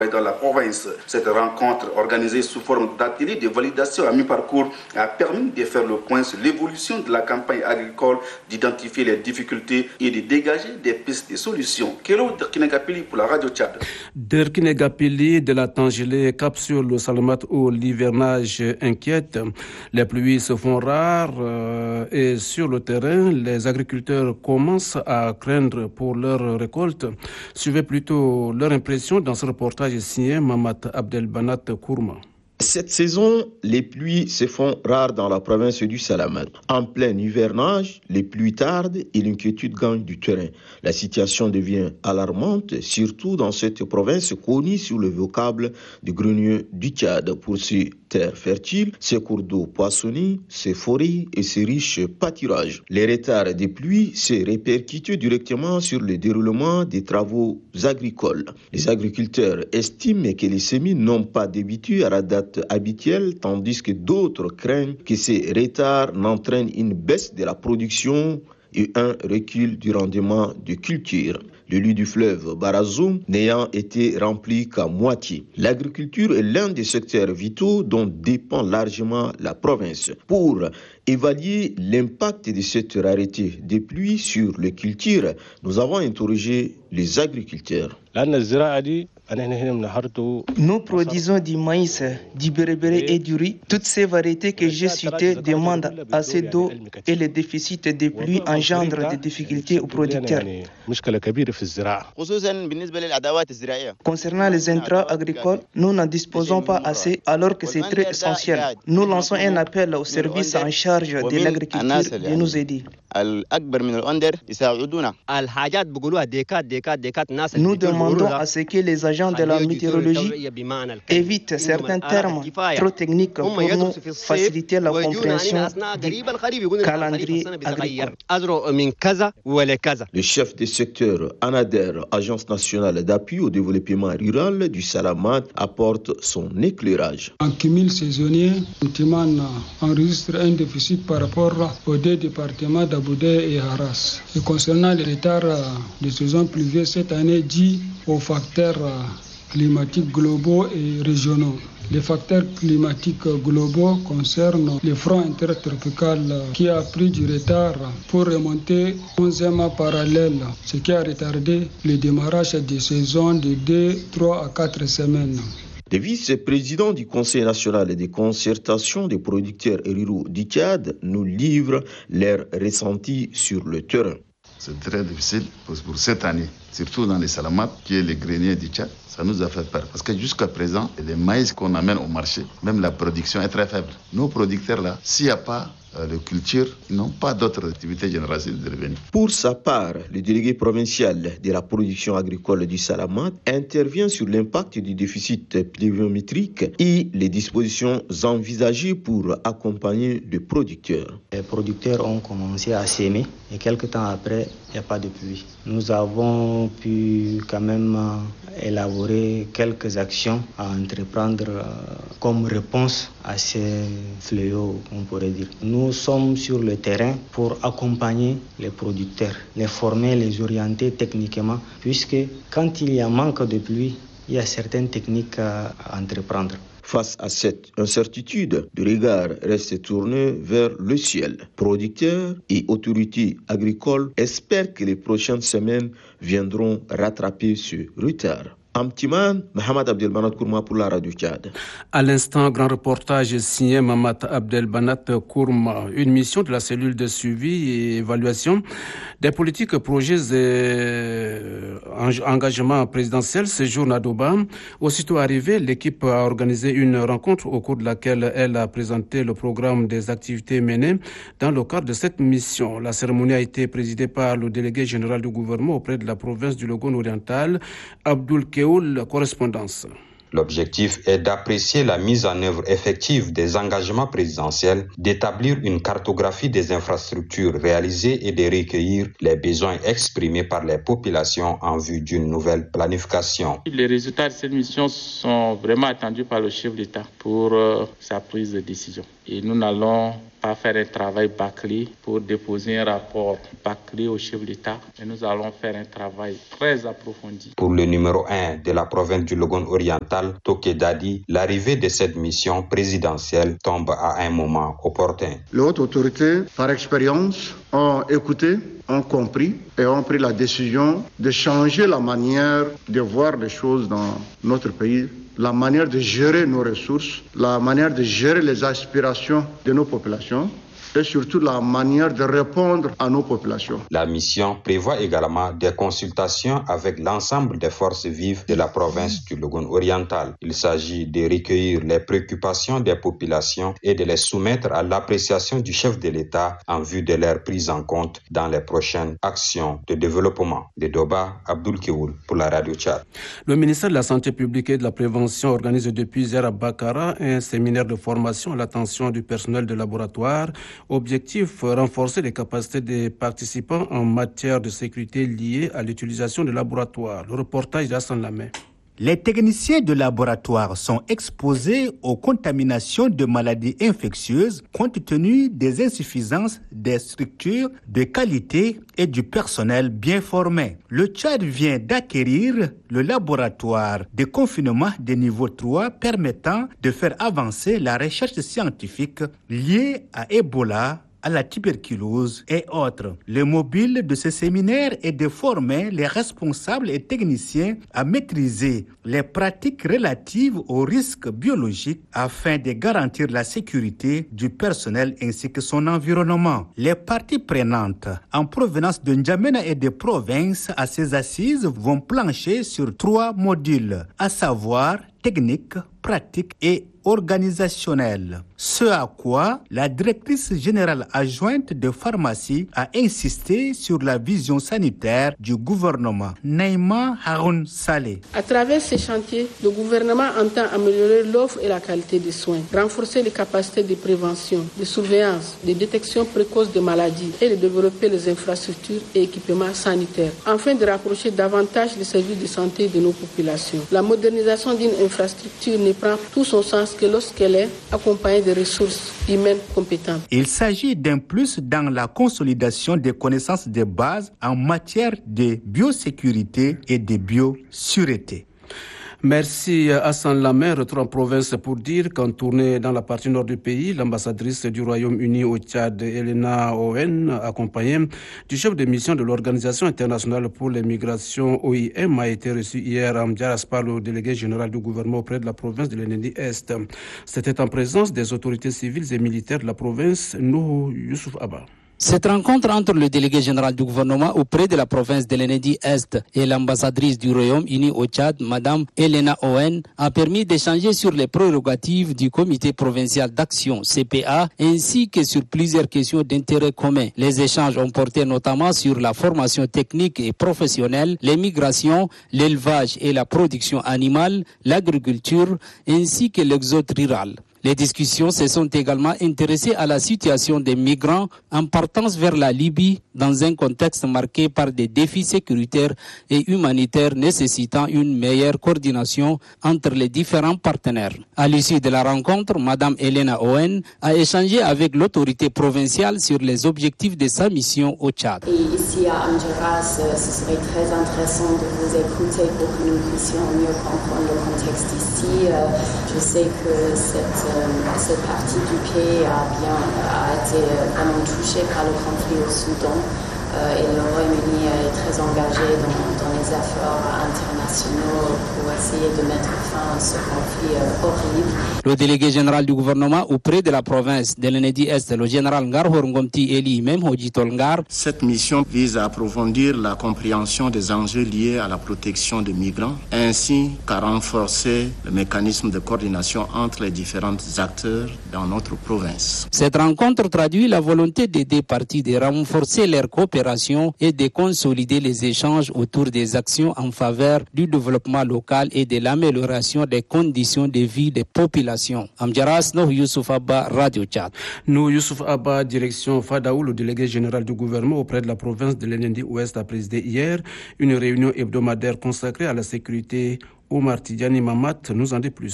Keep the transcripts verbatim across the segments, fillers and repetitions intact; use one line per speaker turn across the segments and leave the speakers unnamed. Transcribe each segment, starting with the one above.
Dans la province, cette rencontre organisée sous forme d'atelier de validation à mi-parcours a permis de faire le point sur l'évolution de la campagne agricole, d'identifier les difficultés et de dégager des pistes de solutions. Kélo Derkinegapili pour la Radio Tchad.
Derkinegapili de la Tangélé, cap sur le Salamat où l'hivernage inquiète. Les pluies se font rares euh, et sur le terrain, les agriculteurs commencent à craindre pour leur récolte. Suivez plutôt leur impression dans ce reportage signé Mamat Abdelbanat Kourma.
Cette saison, les pluies se font rares dans la province du Salamat. En plein hivernage, les pluies tardent et l'inquiétude gagne du terrain. La situation devient alarmante, surtout dans cette province connue sous le vocable du grenier du Tchad. Pour ces terres fertiles, ces cours d'eau poissonnés, ces forêts et ces riches pâturages. Les retards des pluies se répercutent directement sur le déroulement des travaux agricoles. Les agriculteurs estiment que les semis n'ont pas débuté à la date habituelle, tandis que d'autres craignent que ces retards n'entraînent une baisse de la production et un recul du rendement de culture. Le lit du fleuve Barazoum n'ayant été rempli qu'à moitié. L'agriculture est l'un des secteurs vitaux dont dépend largement la province. Pour évaluer l'impact de cette rareté des pluies sur les cultures, nous avons interrogé les agriculteurs.
Nous produisons du maïs, du berbéré et du riz. Toutes ces variétés que j'ai citées demandent assez d'eau et le déficit des pluies engendre des difficultés aux producteurs. Concernant les intrants agricoles, nous n'en disposons pas assez alors que c'est très essentiel. Nous lançons un appel aux services en charge de l'agriculture de nous aider. Nous demandons à ce que les agents de la météorologie évitent certains termes trop techniques pour nous faciliter la compréhension du calendrier agricole.
Le chef du secteur ANADER, Agence nationale d'appui au développement rural du Salamat, apporte son éclairage.
En cumul saisonnier, Timane enregistre un déficit par rapport aux deux départements d'Aboudé et Haras. Et concernant les retards de saison pluvieuse cette année, dit aux facteurs climatiques globaux et régionaux. Les facteurs climatiques globaux concernent le front intertropical qui a pris du retard pour remonter onzième parallèle, ce qui a retardé le démarrage des saisons de deux, trois à quatre semaines.
Les vice-présidents du Conseil national de concertation des producteurs ruraux du Tchad nous livrent leurs ressentis sur le terrain.
C'est très difficile pour cette année, surtout dans les Salamat, qui est le grenier du Tchad. Ça nous a fait peur parce que jusqu'à présent, les maïs qu'on amène au marché, même la production est très faible. Nos producteurs là, s'il n'y a pas euh, de culture, ils n'ont pas d'autres activités génératrices de revenus.
Pour sa part, le délégué provincial de la production agricole du Salamat intervient sur l'impact du déficit pluviométrique et les dispositions envisagées pour accompagner les producteurs.
Les producteurs ont commencé à s'aimer et quelques temps après, il n'y a pas de pluie. Nous avons pu quand même élaborer quelques actions à entreprendre comme réponse à ces fléaux, on pourrait dire. Nous sommes sur le terrain pour accompagner les producteurs, les former, les orienter techniquement, puisque quand il y a manque de pluie, il y a certaines techniques à entreprendre.
Face à cette incertitude, le regard reste tourné vers le ciel. Producteurs et autorités agricoles espèrent que les prochaines semaines viendront rattraper ce retard. Amtiman, Mohamed Abdelbanat Kourma pour la Radio Tchad.
À l'instant, grand reportage signé Mohamed Abdelbanat Kourma. Une mission de la cellule de suivi et évaluation des politiques, projets et engagements présidentiels séjourne à Doba. Aussitôt arrivée, l'équipe a organisé une rencontre au cours de laquelle elle a présenté le programme des activités menées dans le cadre de cette mission. La cérémonie a été présidée par le délégué général du gouvernement auprès de la province du Logone oriental, Abdoul Keoul, correspondance.
L'objectif est d'apprécier la mise en œuvre effective des engagements présidentiels, d'établir une cartographie des infrastructures réalisées et de recueillir les besoins exprimés par les populations en vue d'une nouvelle planification.
Les résultats de cette mission sont vraiment attendus par le chef d'État pour euh, sa prise de décision. et nous n'allons pas faire un travail bâclé pour déposer un rapport bâclé au chef d'État, mais nous allons faire un travail très approfondi.
Pour le numéro un de la province du Logone oriental, Toké Dadi, l'arrivée de cette mission présidentielle tombe à un moment opportun.
Les hautes autorités, par expérience, ont écouté, ont compris et ont pris la décision de changer la manière de voir les choses dans notre pays, la manière de gérer nos ressources, la manière de gérer les aspirations de nos populations et surtout la manière de répondre à nos populations.
La mission prévoit également des consultations avec l'ensemble des forces vives de la province du Logone oriental. Il s'agit de recueillir les préoccupations des populations et de les soumettre à l'appréciation du chef de l'État en vue de leur prise en compte dans les prochaines actions de développement. De Doba, Abdoul Keoul pour la Radio Tchad.
Le ministère de la Santé publique et de la Prévention organise depuis hier à Bakara un séminaire de formation à l'attention du personnel de laboratoire. Objectif, renforcer les capacités des participants en matière de sécurité liée à l'utilisation de laboratoires. Le reportage d'Hassan Lamé.
Les techniciens de laboratoire sont exposés aux contaminations de maladies infectieuses compte tenu des insuffisances des structures de qualité et du personnel bien formé. Le Tchad vient d'acquérir le laboratoire de confinement de niveau trois permettant de faire avancer la recherche scientifique liée à Ebola, à la tuberculose et autres. Le mobile de ce séminaire est de former les responsables et techniciens à maîtriser les pratiques relatives aux risques biologiques afin de garantir la sécurité du personnel ainsi que son environnement. Les parties prenantes en provenance de N'Djamena et des provinces à ces assises vont plancher sur trois modules, à savoir technique, pratique et organisationnelle. Ce à quoi la directrice générale adjointe de pharmacie a insisté sur la vision sanitaire du gouvernement. Naïma Haroun Saleh.
À travers ces chantiers, le gouvernement entend améliorer l'offre et la qualité des soins, renforcer les capacités de prévention, de surveillance, de détection précoce des maladies et de développer les infrastructures et équipements sanitaires, afin de rapprocher davantage les services de santé de nos populations. La modernisation d'une infrastructure ne prend tout son sens que lorsqu'elle est accompagnée de ressources humaines compétentes.
Il s'agit d'un plus dans la consolidation des connaissances de base en matière de biosécurité et de biosureté.
Merci Hassan Lamé. Retour en province pour dire qu'en tournée dans la partie nord du pays, l'ambassadrice du Royaume-Uni au Tchad, Elena Owen, accompagnée du chef de mission de l'Organisation internationale pour les migrations O I M, a été reçue hier à M'Diaras par le délégué général du gouvernement auprès de la province de l'Enedi-Est. C'était en présence des autorités civiles et militaires de la province, Nouhou Youssouf Abba.
Cette rencontre entre le délégué général du gouvernement auprès de la province de l'Enedi-Est et l'ambassadrice du Royaume-Uni au Tchad, Madame Elena Owen, a permis d'échanger sur les prérogatives du comité provincial d'action C P A ainsi que sur plusieurs questions d'intérêt commun. Les échanges ont porté notamment sur la formation technique et professionnelle, les migrations, l'élevage et la production animale, l'agriculture ainsi que l'exode rural. Les discussions se sont également intéressées à la situation des migrants en partance vers la Libye dans un contexte marqué par des défis sécuritaires et humanitaires nécessitant une meilleure coordination entre les différents partenaires. À l'issue de la rencontre, Madame Elena Owen a échangé avec l'autorité provinciale sur les objectifs de sa mission au Tchad.
Et ici à M'Diaras, ce serait très intéressant de vous écouter pour que nous puissions mieux comprendre le contexte ici. Je sais que cette Cette partie du pays a, bien, a été vraiment touchée par le conflit au Soudan euh, et le Royaume-Uni est très engagé dans, dans les efforts internationaux pour essayer de mettre fin à ce conflit euh, horrible.
Le délégué général du gouvernement auprès de la province de l'Enedi-Est, le général Ngar Horngomti Eli Mem Hodjitol Ngar.
Cette mission vise à approfondir la compréhension des enjeux liés à la protection des migrants ainsi qu'à renforcer le mécanisme de coordination entre les différents acteurs dans notre province.
Cette rencontre traduit la volonté des deux parties de renforcer leur coopération et de consolider les échanges autour des actions en faveur du développement local et de l'amélioration des conditions de vie des populations. Amdiaras, Nouh Youssouf Abba, Radio Tchad.
Nouh Youssouf Abba, direction Fadaou, le délégué général du gouvernement auprès de la province de l'Enedi-Ouest a présidé hier une réunion hebdomadaire consacrée à la sécurité. Omar Tidjani Mamat nous en dit plus.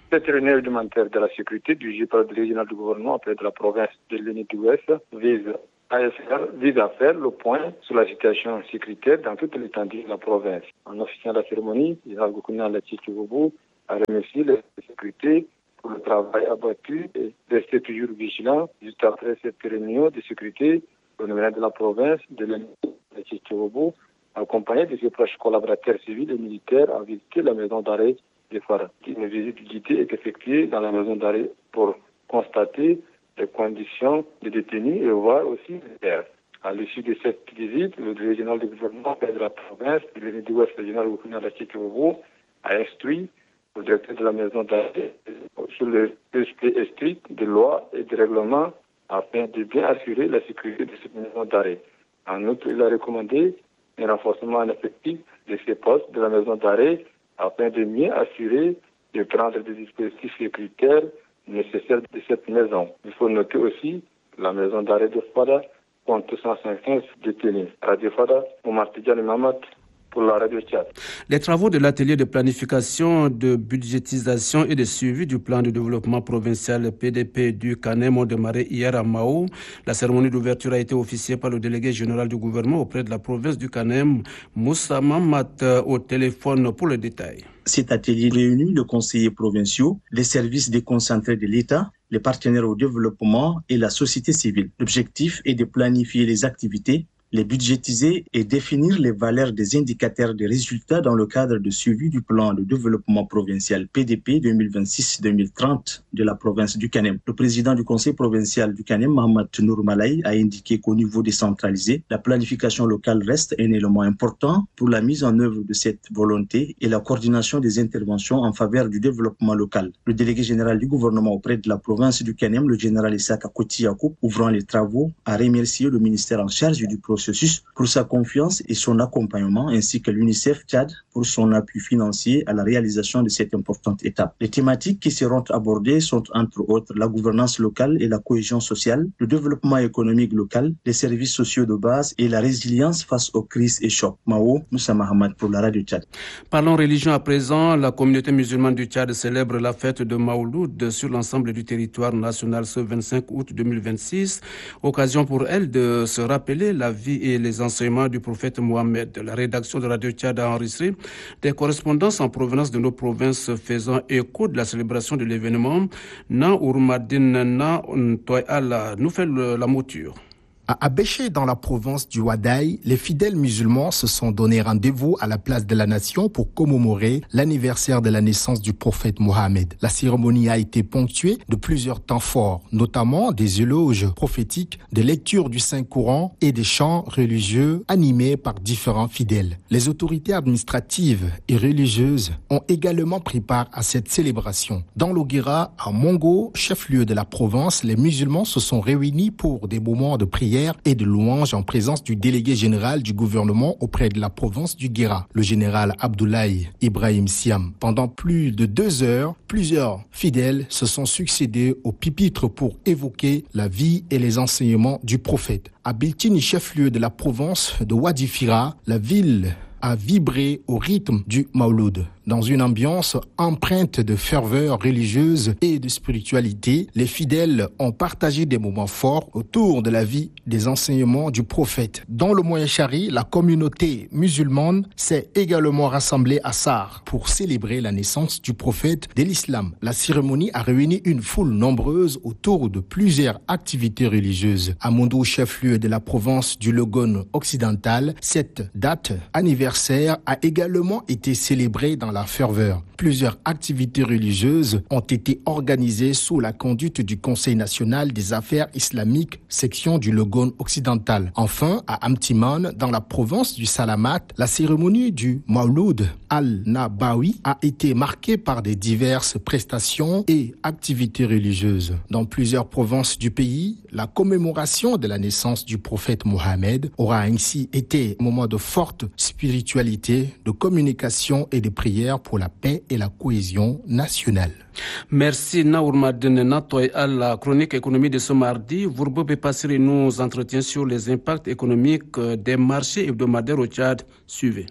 Cette réunion réglementaire de la sécurité dirigée par le régional du gouvernement auprès de la province de l'E N I D Ouest vise à faire, vise à faire le point sur la situation sécuritaire dans toute l'étendue de la province. En officiant la cérémonie, le général Goukouna Latchitchoubou a remercié la sécurité pour le travail abattu et rester toujours vigilant. Juste après cette réunion de sécurité, le gouvernement de la province de l'E N I D Latchitchoubou, accompagné de ses proches collaborateurs civils et militaires, a visité la maison d'arrêt de Fara. Une visite guidée est effectuée dans la maison d'arrêt pour constater les conditions des détenus et voir aussi les terres. À l'issue de cette visite, le régional du gouvernement de la province, le N I D Ouest régional Goukouna Latchitchoubou, a instruit le directeur de la maison d'arrêt sur le respect strict des lois et des règlements afin de bien assurer la sécurité de cette maison d'arrêt. En outre, il a recommandé un renforcement en effectif de ces postes de la maison d'arrêt afin de mieux assurer de prendre des dispositifs sécuritaires nécessaires de cette maison. Il faut noter aussi la maison d'arrêt de Fada compte cent cinquante détenus. Radio Fada, Oumar Tidjani Mahamat pour la radio Tchad.
Les travaux de l'atelier de planification, de budgétisation et de suivi du plan de développement provincial P D P du Kanem ont démarré hier à Mao. La cérémonie d'ouverture a été officiée par le délégué général du gouvernement auprès de la province du Kanem, Moussa Mamat, au téléphone pour le détail.
Cet atelier réunit les conseillers provinciaux, les services déconcentrés de l'État, les partenaires au développement et la société civile. L'objectif est de planifier les activités, les budgétiser et définir les valeurs des indicateurs de résultats dans le cadre de suivi du plan de développement provincial P D P deux mille vingt-six deux mille trente de la province du Kanem. Le président du conseil provincial du Kanem, Mohamed Nour Malay, a indiqué qu'au niveau décentralisé, la planification locale reste un élément important pour la mise en œuvre de cette volonté et la coordination des interventions en faveur du développement local. Le délégué général du gouvernement auprès de la province du Kanem, le général Issaka Koti Yacoub, ouvrant les travaux, a remercié le ministère en charge du processus pour sa confiance et son accompagnement, ainsi que l'UNICEF Tchad pour son appui financier à la réalisation de cette importante étape. Les thématiques qui seront abordées sont entre autres la gouvernance locale et la cohésion sociale, le développement économique local, les services sociaux de base et la résilience face aux crises et chocs. Mao, Moussa Mahamat pour la radio Tchad.
Parlons religion à présent. La communauté musulmane du Tchad célèbre la fête de Maouloud sur l'ensemble du territoire national ce vingt-cinq août deux mille vingt-six. Occasion pour elle de se rappeler la vie et les enseignements du prophète Mohammed. La rédaction de Radio Tchad a enregistré des correspondances en provenance de nos provinces faisant écho de la célébration de l'événement. Na Urmadine Na Ntoyala nous fait le, la mouture.
À Abéché, dans la province du Wadaï, les fidèles musulmans se sont donné rendez-vous à la place de la nation pour commémorer l'anniversaire de la naissance du prophète Mohammed. La cérémonie a été ponctuée de plusieurs temps forts, notamment des éloges prophétiques, des lectures du Saint-Coran et des chants religieux animés par différents fidèles. Les autorités administratives et religieuses ont également pris part à cette célébration. Dans l'Oguira, à Mongo, chef-lieu de la province, les musulmans se sont réunis pour des moments de prière et de louanges en présence du délégué général du gouvernement auprès de la province du Guéra, le général Abdoulaye Ibrahim Siam. Pendant plus de deux heures, plusieurs fidèles se sont succédés au pupitre pour évoquer la vie et les enseignements du prophète. À Biltini, chef-lieu de la province de Wadifira, la ville a vibré au rythme du Mauloud. Dans une ambiance empreinte de ferveur religieuse et de spiritualité, les fidèles ont partagé des moments forts autour de la vie des enseignements du prophète. Dans le Moyen Chari, la communauté musulmane s'est également rassemblée à Sar pour célébrer la naissance du prophète de l'islam. La cérémonie a réuni une foule nombreuse autour de plusieurs activités religieuses. À Mondou, chef-lieu de la province du Logone occidental, cette date anniversaire a également été célébrée dans la ferveur. Plusieurs activités religieuses ont été organisées sous la conduite du Conseil national des affaires islamiques, section du Logone occidental. Enfin, à Amtiman, dans la province du Salamat, la cérémonie du Mauloud al-Nabawi a été marquée par des diverses prestations et activités religieuses. Dans plusieurs provinces du pays, la commémoration de la naissance du prophète Mohammed aura ainsi été un moment de forte spiritualité, de communication et de prière pour la paix et la cohésion nationale.
Merci Naourmadine Natoy à la chronique économie de ce mardi. Vous pouvez passer nos entretiens sur les impacts économiques des marchés hebdomadaires au Tchad. Suivez.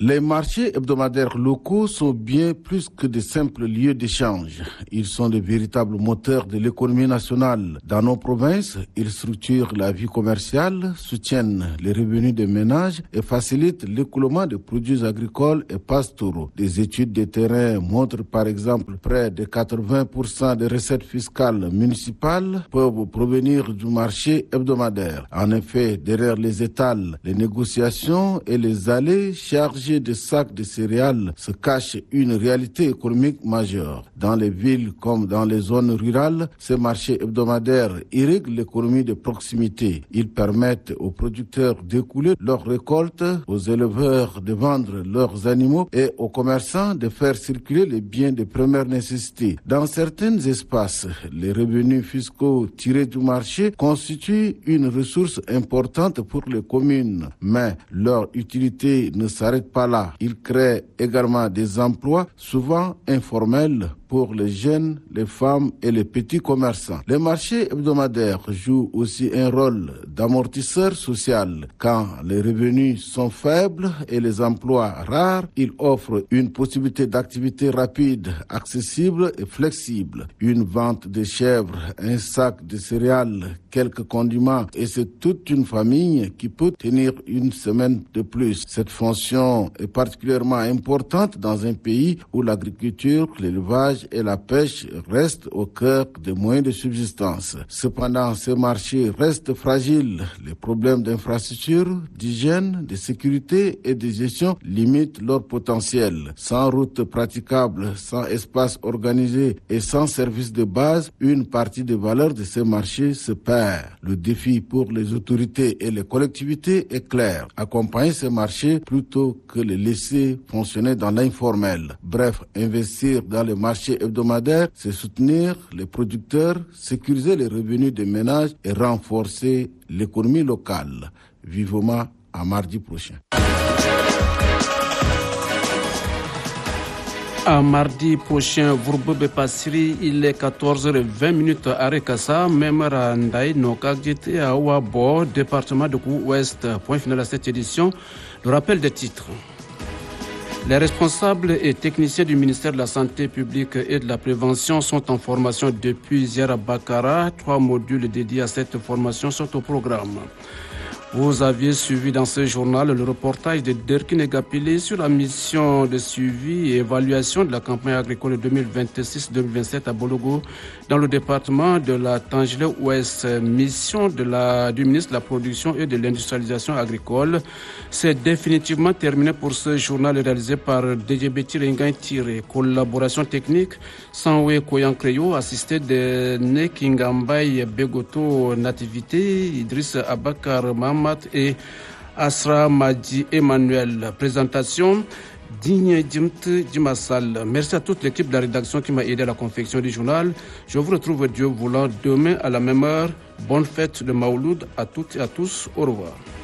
Les marchés hebdomadaires locaux sont bien plus que de simples lieux d'échange. Ils sont de véritables moteurs de l'économie nationale. Dans nos provinces, ils structurent la vie commerciale, soutiennent les revenus des ménages et facilitent l'écoulement de produits agricoles et pastoraux. Des études de terrain montrent par exemple près de quatre-vingts pour cent des recettes fiscales municipales peuvent provenir du marché hebdomadaire. En effet, derrière les étals, les négociations et les allées chargées de sacs de céréales se cache une réalité économique majeure. Dans les villes comme dans les zones rurales, ces marchés hebdomadaires irriguent l'économie de proximité. Ils permettent aux producteurs d'écouler leurs récoltes, aux éleveurs de vendre leurs animaux et aux commerçants de faire circuler les biens de première nécessité. Dans certains espaces, les revenus fiscaux tirés du marché constituent une ressource importante pour les communes, mais leur utilité ne s'arrête pas là. Il crée également des emplois, souvent informels, pour les jeunes, les femmes et les petits commerçants. Les marchés hebdomadaires jouent aussi un rôle d'amortisseur social. Quand les revenus sont faibles et les emplois rares, ils offrent une possibilité d'activité rapide, accessible et flexible. Une vente de chèvres, un sac de céréales, quelques condiments et c'est toute une famille qui peut tenir une semaine de plus. Cette fonction est particulièrement importante dans un pays où l'agriculture, l'élevage et la pêche restent au cœur des moyens de subsistance. Cependant, ces marchés restent fragiles. Les problèmes d'infrastructure, d'hygiène, de sécurité et de gestion limitent leur potentiel. Sans route praticable, sans espace organisé et sans service de base, une partie des valeurs de ces marchés se perd. Le défi pour les autorités et les collectivités est clair. Accompagner ces marchés plutôt que les laisser fonctionner dans l'informel. Bref, investir dans les marchés hebdomadaires, c'est soutenir les producteurs, sécuriser les revenus des ménages et renforcer l'économie locale. Vivement à mardi prochain.
À mardi prochain, Vurbobe Passiri, il est quatorze heures vingt à Rekassa, Memara Ndaï, Nokagdjete, à Ouabo, département de Kou-Ouest. Point final à cette édition. Le rappel des titres. Les responsables et techniciens du ministère de la Santé publique et de la Prévention sont en formation depuis hier à Bakara. Trois modules dédiés à cette formation sont au programme. Vous aviez suivi dans ce journal le reportage de Derkine Gapili sur la mission de suivi et évaluation de la campagne agricole deux mille vingt-six deux mille vingt-sept à Bologo dans le département de la Tangélé-Ouest. Mission de la, du ministre de la Production et de l'Industrialisation agricole. C'est définitivement terminé pour ce journal réalisé par D J B Tiré. Collaboration technique, Sanwe Koyankreyo, assisté de Nekingambay Begoto Nativité, Idriss Abakar Mam et Asra Madji Emmanuel. Présentation Digne Djimt Djimassal. Merci à toute l'équipe de la rédaction qui m'a aidé à la confection du journal. Je vous retrouve Dieu voulant demain à la même heure. Bonne fête de Maouloud à toutes et à tous. Au revoir.